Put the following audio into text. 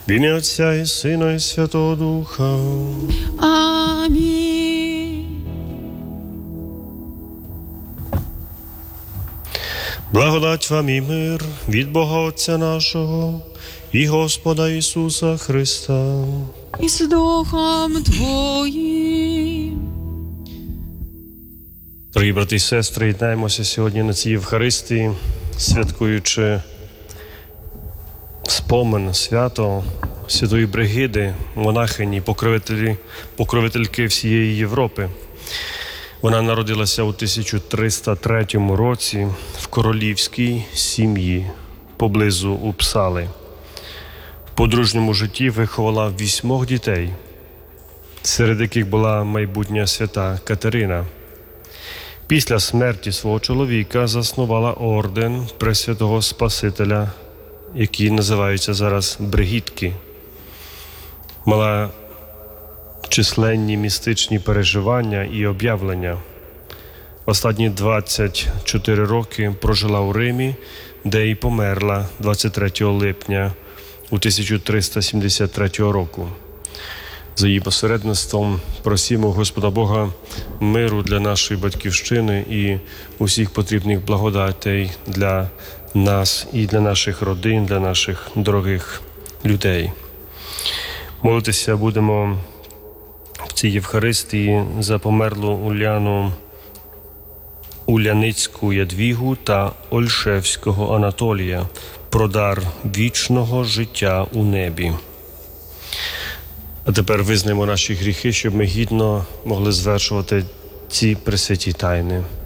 В ім'я Отця і Сина і Святого Духа. Амінь. Благодать вам і мир від Бога Отця нашого і Господа Ісуса Христа. І з Духом Твоїм. Дорогі брати і сестри, єднаємося сьогодні на цій Євхаристії, святкуючи спомин, свято Святої Бригиди, монахині, покровительки всієї Європи. Вона народилася у 1303 році в королівській сім'ї поблизу Упсали. В подружньому житті виховала 8 дітей, серед яких була майбутня свята Катерина. Після смерті свого чоловіка заснувала орден Пресвятого Спасителя, який називаються зараз Бригітки. Мала численні містичні переживання і об'явлення. Останні 24 роки прожила у Римі, де й померла 23 липня у 1373 року. За її посередництвом просимо Господа Бога миру для нашої батьківщини і усіх потрібних благодатей для нас і для наших родин, для наших дорогих людей. Молитися будемо в цій Євхаристії за померлу Уляну Уляницьку Ядвігу та Ольшевського Анатолія про дар вічного життя у небі. А тепер визнаємо наші гріхи, щоб ми гідно могли звершувати ці пресвяті тайни.